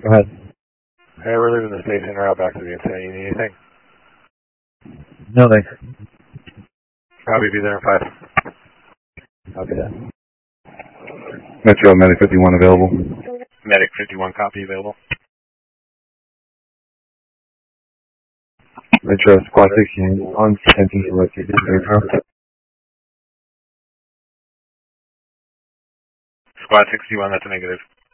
Go ahead. Hey, we're leaving the station route back to the incident. You need anything? No, thanks. Probably be there in 5. Copy that. Metro, Medic 51 available. Medic 51, copy available. Metro, Squad 16 on 10 to located. Squad 61, that's a negative.